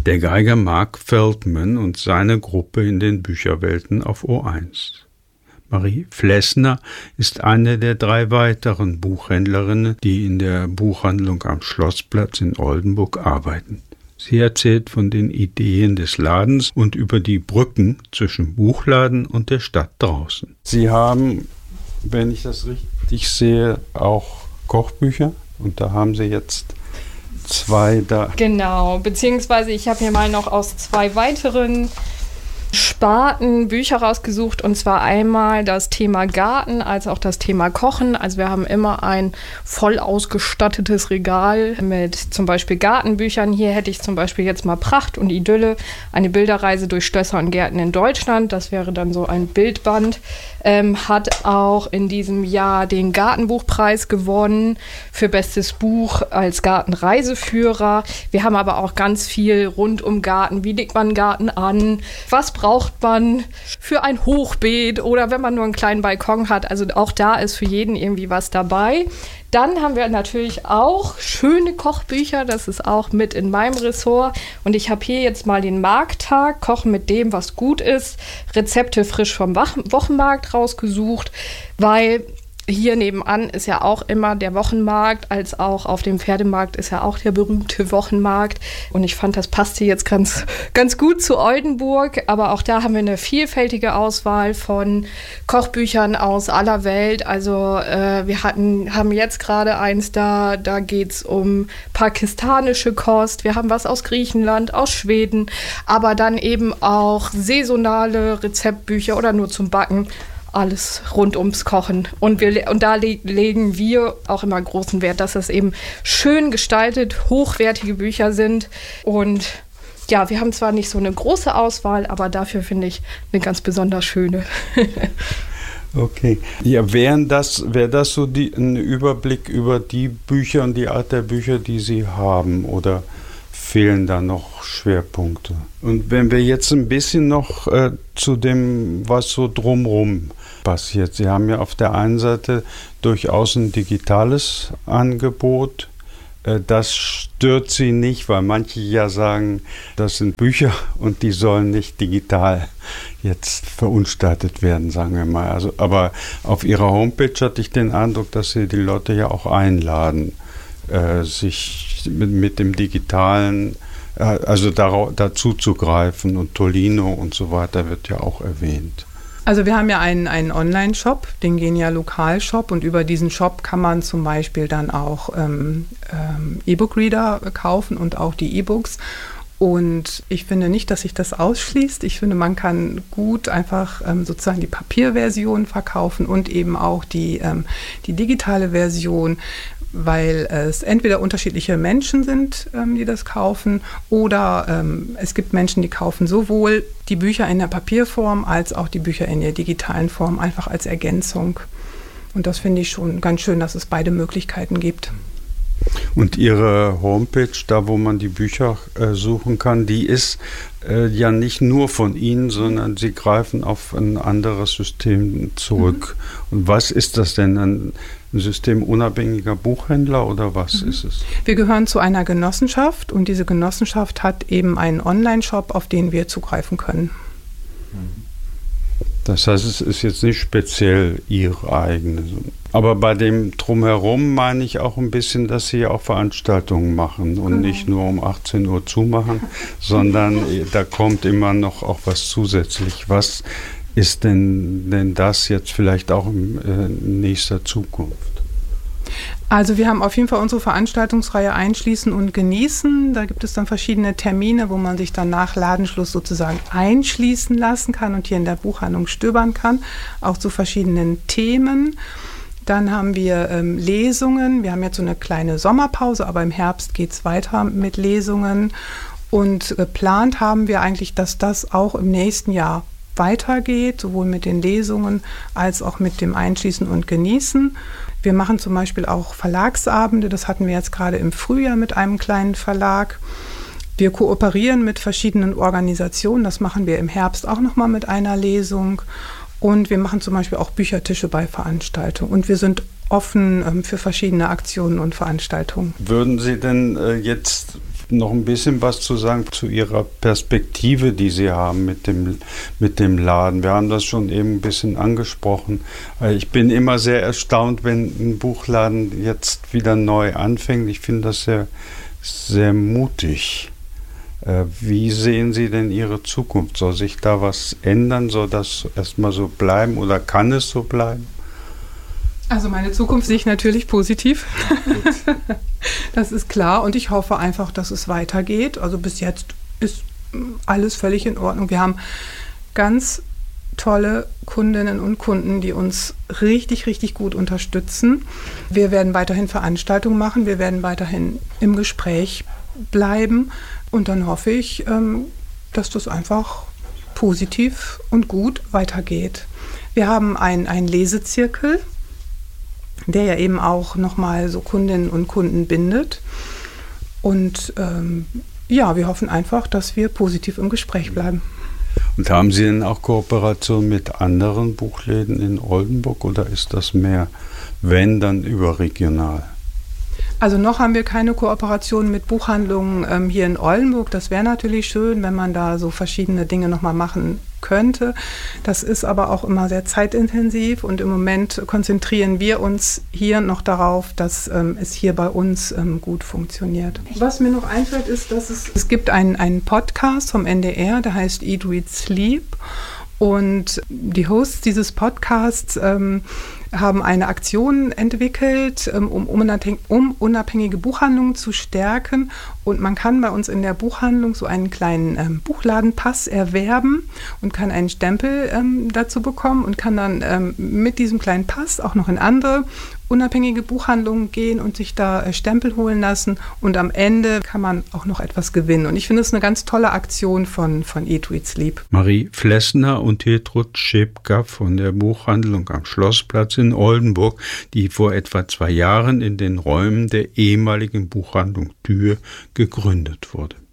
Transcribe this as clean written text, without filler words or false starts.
Der Geiger Mark Feldman und seine Gruppe in den Bücherwelten auf O1. Marie Flessner ist eine der 3 weiteren Buchhändlerinnen, die in der Buchhandlung am Schlossplatz in Oldenburg arbeiten. Sie erzählt von den Ideen des Ladens und über die Brücken zwischen Buchladen und der Stadt draußen. Sie haben, wenn ich das richtig sehe, auch Kochbücher und da haben Sie jetzt 2 da. Genau, beziehungsweise ich habe hier mal noch aus 2 weiteren Sparten Bücher rausgesucht, und zwar einmal das Thema Garten als auch das Thema Kochen. Also wir haben immer ein voll ausgestattetes Regal mit zum Beispiel Gartenbüchern. Hier hätte ich zum Beispiel jetzt mal Pracht und Idylle, eine Bilderreise durch Schlösser und Gärten in Deutschland. Das wäre dann so ein Bildband. Hat auch in diesem Jahr den Gartenbuchpreis gewonnen für bestes Buch als Gartenreiseführer. Wir haben aber auch ganz viel rund um Garten. Wie legt man einen Garten an? Was braucht man für ein Hochbeet oder wenn man nur einen kleinen Balkon hat? Also auch da ist für jeden irgendwie was dabei. Dann haben wir natürlich auch schöne Kochbücher, das ist auch mit in meinem Ressort. Und ich habe hier jetzt mal den Markttag, Kochen mit dem, was gut ist, Rezepte frisch vom Wochenmarkt rausgesucht, weil hier nebenan ist ja auch immer der Wochenmarkt, als auch auf dem Pferdemarkt ist ja auch der berühmte Wochenmarkt. Und ich fand, das passte jetzt ganz gut zu Oldenburg. Aber auch da haben wir eine vielfältige Auswahl von Kochbüchern aus aller Welt. Also wir haben jetzt gerade eins da geht's um pakistanische Kost. Wir haben was aus Griechenland, aus Schweden, aber dann eben auch saisonale Rezeptbücher oder nur zum Backen. Alles rund ums Kochen. Und da legen wir auch immer großen Wert, dass das eben schön gestaltet, hochwertige Bücher sind. Und ja, wir haben zwar nicht so eine große Auswahl, aber dafür finde ich eine ganz besonders schöne. Okay. Ja, wäre das so ein Überblick über die Bücher und die Art der Bücher, die Sie haben, oder fehlen da noch Schwerpunkte? Und wenn wir jetzt ein bisschen noch zu dem, was so drumherum passiert. Sie haben ja auf der einen Seite durchaus ein digitales Angebot. Das stört Sie nicht, weil manche ja sagen, das sind Bücher und die sollen nicht digital jetzt verunstaltet werden, sagen wir mal. Also, aber auf Ihrer Homepage hatte ich den Eindruck, dass Sie die Leute ja auch einladen, sich mit dem Digitalen, also dazu zu greifen, und Tolino und so weiter wird ja auch erwähnt. Also wir haben ja einen Online-Shop, den Genia Lokalshop, und über diesen Shop kann man zum Beispiel dann auch E-Book-Reader kaufen und auch die E-Books. Und ich finde nicht, dass sich das ausschließt. Ich finde, man kann gut einfach sozusagen die Papierversion verkaufen und eben auch die digitale Version, weil es entweder unterschiedliche Menschen sind, die das kaufen, oder es gibt Menschen, die kaufen sowohl die Bücher in der Papierform als auch die Bücher in der digitalen Form, einfach als Ergänzung. Und das finde ich schon ganz schön, dass es beide Möglichkeiten gibt. Und Ihre Homepage, da wo man die Bücher suchen kann, die ist ja nicht nur von Ihnen, sondern Sie greifen auf ein anderes System zurück. Mhm. Und was ist das denn? Ein System unabhängiger Buchhändler oder was ist es? Wir gehören zu einer Genossenschaft und diese Genossenschaft hat eben einen Online-Shop, auf den wir zugreifen können. Das heißt, es ist jetzt nicht speziell Ihre eigene. Aber bei dem Drumherum meine ich auch ein bisschen, dass Sie auch Veranstaltungen machen und nicht nur um 18 Uhr zumachen, sondern da kommt immer noch auch was zusätzlich. Was ist denn das jetzt vielleicht auch in nächster Zukunft? Also wir haben auf jeden Fall unsere Veranstaltungsreihe Einschließen und Genießen. Da gibt es dann verschiedene Termine, wo man sich dann nach Ladenschluss sozusagen einschließen lassen kann und hier in der Buchhandlung stöbern kann, auch zu verschiedenen Themen. Dann haben wir Lesungen. Wir haben jetzt so eine kleine Sommerpause, aber im Herbst geht es weiter mit Lesungen. Und geplant haben wir eigentlich, dass das auch im nächsten Jahr weitergeht, sowohl mit den Lesungen als auch mit dem Einschließen und Genießen. Wir machen zum Beispiel auch Verlagsabende, das hatten wir jetzt gerade im Frühjahr mit einem kleinen Verlag. Wir kooperieren mit verschiedenen Organisationen, das machen wir im Herbst auch nochmal mit einer Lesung. Und wir machen zum Beispiel auch Büchertische bei Veranstaltungen. Und wir sind offen für verschiedene Aktionen und Veranstaltungen. Würden Sie denn jetzt noch ein bisschen was zu sagen zu Ihrer Perspektive, die Sie haben mit dem Laden. Wir haben das schon eben ein bisschen angesprochen. Ich bin immer sehr erstaunt, wenn ein Buchladen jetzt wieder neu anfängt. Ich finde das sehr, sehr mutig. Wie sehen Sie denn Ihre Zukunft? Soll sich da was ändern? Soll das erstmal so bleiben oder kann es so bleiben? Also meine Zukunft sehe ich natürlich positiv. Das ist klar und ich hoffe einfach, dass es weitergeht. Also bis jetzt ist alles völlig in Ordnung. Wir haben ganz tolle Kundinnen und Kunden, die uns richtig, richtig gut unterstützen. Wir werden weiterhin Veranstaltungen machen, wir werden weiterhin im Gespräch bleiben und dann hoffe ich, dass das einfach positiv und gut weitergeht. Wir haben einen Lesezirkel, der ja eben auch nochmal so Kundinnen und Kunden bindet. Und wir hoffen einfach, dass wir positiv im Gespräch bleiben. Und haben Sie denn auch Kooperation mit anderen Buchläden in Oldenburg oder ist das mehr, wenn, dann überregional? Also noch haben wir keine Kooperation mit Buchhandlungen hier in Oldenburg. Das wäre natürlich schön, wenn man da so verschiedene Dinge nochmal machen könnte. Das ist aber auch immer sehr zeitintensiv und im Moment konzentrieren wir uns hier noch darauf, dass es hier bei uns gut funktioniert. Was mir noch einfällt, ist, dass es gibt einen Podcast vom NDR, der heißt Eat, Read, Sleep. Und die Hosts dieses Podcasts haben eine Aktion entwickelt, um unabhängige Buchhandlungen zu stärken. Und man kann bei uns in der Buchhandlung so einen kleinen Buchladenpass erwerben und kann einen Stempel dazu bekommen und kann dann mit diesem kleinen Pass auch noch in andere unabhängige Buchhandlungen gehen und sich da Stempel holen lassen. Und am Ende kann man auch noch etwas gewinnen. Und ich finde es eine ganz tolle Aktion von Eat, Read, Sleep. Marie Flessner und Hiltrud Schepka von der Buchhandlung am Schlossplatz in Oldenburg, die vor etwa 2 Jahren in den Räumen der ehemaligen Buchhandlung Tür gegründet wurde.